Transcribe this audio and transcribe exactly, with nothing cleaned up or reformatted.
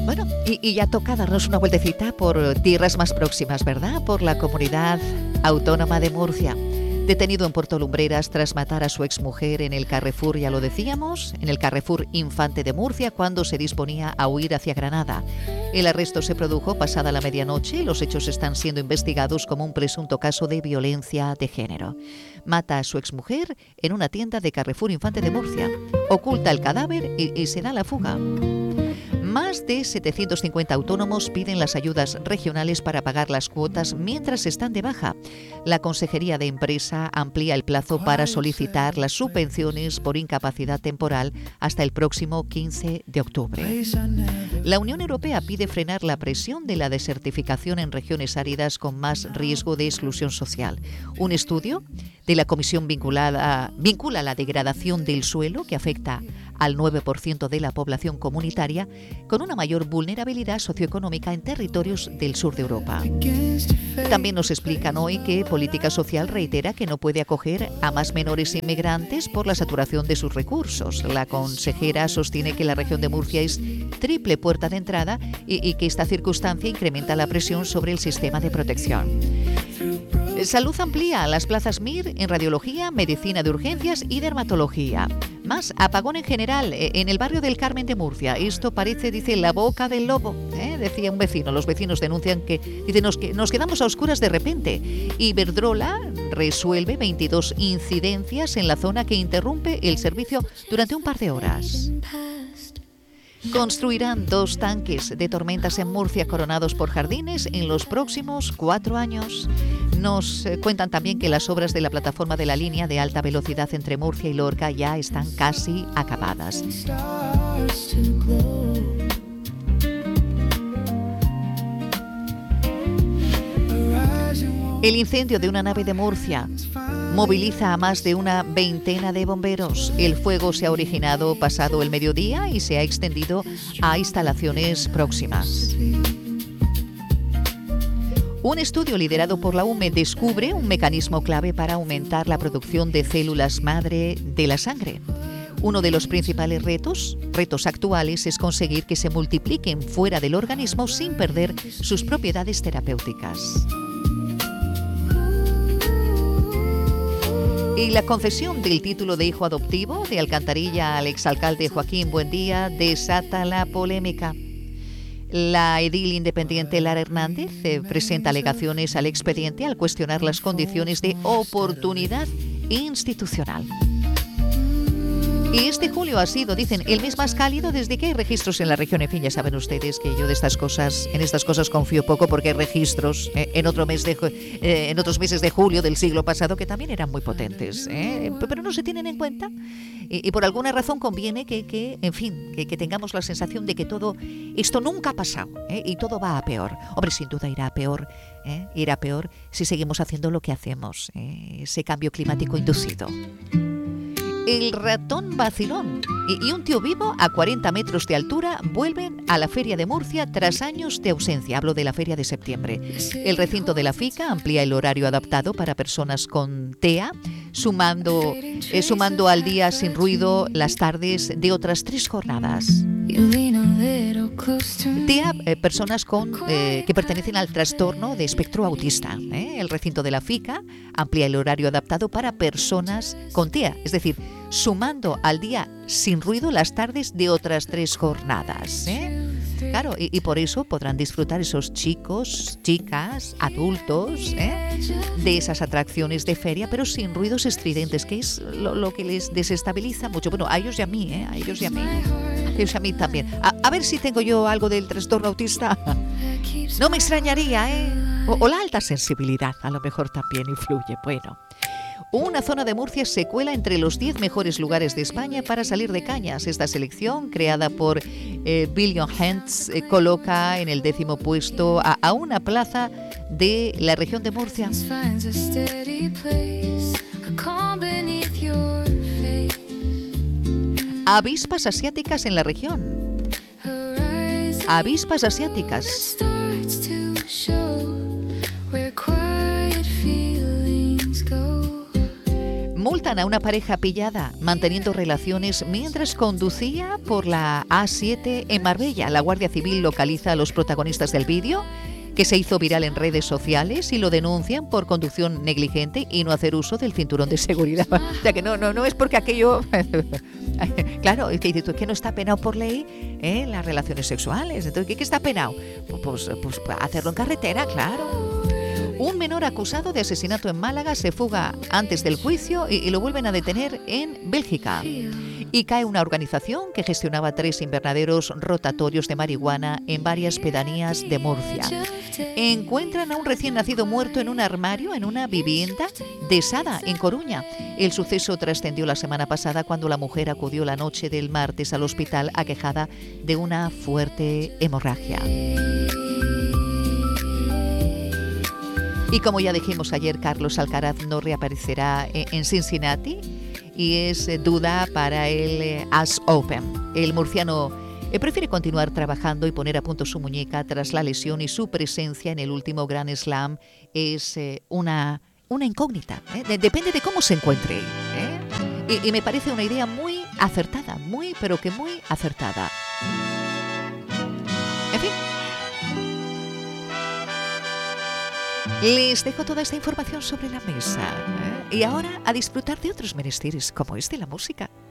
Bueno, y, y ya toca darnos una vueltecita por tierras más próximas, ¿verdad? Por la comunidad autónoma de Murcia. Detenido en Puerto Lumbreras tras matar a su exmujer en el Carrefour, ya lo decíamos, en el Carrefour Infante de Murcia, cuando se disponía a huir hacia Granada. El arresto se produjo pasada la medianoche. Los hechos están siendo investigados como un presunto caso de violencia de género. Mata a su exmujer en una tienda de Carrefour Infante de Murcia. Oculta el cadáver y, y se da la fuga. Más de setecientos cincuenta autónomos piden las ayudas regionales para pagar las cuotas mientras están de baja. La Consejería de Empresa amplía el plazo para solicitar las subvenciones por incapacidad temporal hasta el próximo quince de octubre. La Unión Europea pide frenar la presión de la desertificación en regiones áridas con más riesgo de exclusión social. Un estudio de la Comisión vinculada, vincula la degradación del suelo, que afecta al nueve por ciento de la población comunitaria, con una mayor vulnerabilidad socioeconómica en territorios del sur de Europa. También nos explican hoy que Política Social reitera que no puede acoger a más menores inmigrantes por la saturación de sus recursos. La consejera sostiene que la región de Murcia es triple puerta de entrada y, y que esta circunstancia incrementa la presión sobre el sistema de protección. Salud amplía las plazas M I R en radiología, medicina de urgencias y dermatología. Más apagón en general en el barrio del Carmen de Murcia. Esto parece, dice, la boca del lobo, ¿eh? Decía un vecino. Los vecinos denuncian que, dice, nos, que nos quedamos a oscuras de repente. Iberdrola resuelve veintidós incidencias en la zona que interrumpe el servicio durante un par de horas. Construirán dos tanques de tormentas en Murcia coronados por jardines en los próximos cuatro años. Nos cuentan también que las obras de la plataforma de la línea de alta velocidad entre Murcia y Lorca ya están casi acabadas. El incendio de una nave de Murcia moviliza a más de una veintena de bomberos. El fuego se ha originado pasado el mediodía y se ha extendido a instalaciones próximas. Un estudio liderado por la U M E descubre un mecanismo clave para aumentar la producción de células madre de la sangre. Uno de los principales retos, retos actuales es conseguir que se multipliquen fuera del organismo sin perder sus propiedades terapéuticas. Y la concesión del título de hijo adoptivo de Alcantarilla al exalcalde Joaquín Buendía desata la polémica. La edil independiente Lara Hernández eh, presenta alegaciones al expediente al cuestionar las condiciones de oportunidad institucional. Y este julio ha sido, dicen, el mes más cálido desde que hay registros en la región. En fin, ya saben ustedes que yo de estas cosas, en estas cosas confío poco porque hay registros eh, en otro mes de, eh, en otros meses de julio del siglo pasado que también eran muy potentes, eh, pero no se tienen en cuenta. Y, y por alguna razón conviene que, que en fin, que, que tengamos la sensación de que todo esto nunca ha pasado, eh, y todo va a peor. Hombre, sin duda irá a peor, eh, irá a peor si seguimos haciendo lo que hacemos, eh, ese cambio climático inducido. El ratón vacilón y, y un tío vivo a cuarenta metros de altura vuelven a la Feria de Murcia tras años de ausencia. Hablo de la Feria de septiembre. El recinto de la FICA amplía el horario adaptado para personas con T E A, sumando, eh, sumando al día sin ruido las tardes de otras tres jornadas. T E A, eh, personas con, eh, que pertenecen al trastorno de espectro autista. ¿eh? El recinto de la FICA amplía el horario adaptado para personas con T E A, es decir, sumando al día sin ruido las tardes de otras tres jornadas. ¿eh? Claro, y, y por eso podrán disfrutar esos chicos, chicas, adultos, ¿eh? de esas atracciones de feria, pero sin ruidos estridentes, que es lo, lo que les desestabiliza mucho. Bueno, a ellos y a mí, ¿eh? a ellos y a mí. A ellos y a mí también. A, a ver si tengo yo algo del trastorno autista. No me extrañaría, ¿eh? O, o la alta sensibilidad, a lo mejor también influye. Bueno. Una zona de Murcia se cuela entre los diez mejores lugares de España para salir de cañas. Esta selección, creada por eh, Billion Hands, eh, coloca en el décimo puesto a, a una plaza de la región de Murcia. Avispas asiáticas en la región. Avispas asiáticas. Multa Buscan a una pareja pillada manteniendo relaciones mientras conducía por la A siete en Marbella. La Guardia Civil localiza a los protagonistas del vídeo, que se hizo viral en redes sociales, y lo denuncian por conducción negligente y no hacer uso del cinturón de seguridad. O sea que no, no, no es porque aquello... Claro, es que dices tú, es que no está penado por ley, ¿eh?, las relaciones sexuales. Entonces, ¿qué, qué está penado? Pues, pues, pues hacerlo en carretera, claro. Un menor acusado de asesinato en Málaga se fuga antes del juicio y, y lo vuelven a detener en Bélgica. Y cae una organización que gestionaba tres invernaderos rotatorios de marihuana en varias pedanías de Murcia. Encuentran a un recién nacido muerto en un armario en una vivienda de Sada, en Coruña. El suceso trascendió la semana pasada cuando la mujer acudió la noche del martes al hospital aquejada de una fuerte hemorragia. Y como ya dijimos ayer, Carlos Alcaraz no reaparecerá en Cincinnati y es duda para el U S Open. El murciano prefiere continuar trabajando y poner a punto su muñeca tras la lesión, y su presencia en el último Grand Slam es una, una incógnita. ¿eh? Depende de cómo se encuentre. ¿eh? Y, y me parece una idea muy acertada, muy, pero que muy acertada. En fin. Les dejo toda esta información sobre la mesa, ¿eh? Y ahora a disfrutar de otros menesteres como este, la música.